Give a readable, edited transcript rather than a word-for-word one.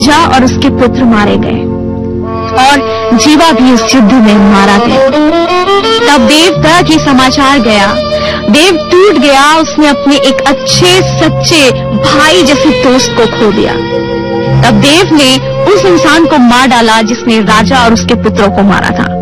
राजा और उसके पुत्र मारे गए और जीवा भी उस युद्ध में मारा गया। तब देव तक ये समाचार गया, देव टूट गया, उसने अपने एक अच्छे सच्चे भाई जैसे दोस्त को खो दिया। तब देव ने उस इंसान को मार डाला जिसने राजा और उसके पुत्रों को मारा था।